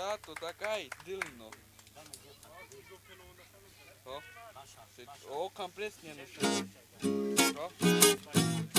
Exato, takai, dilno. O, o, cam presnie, nu știu.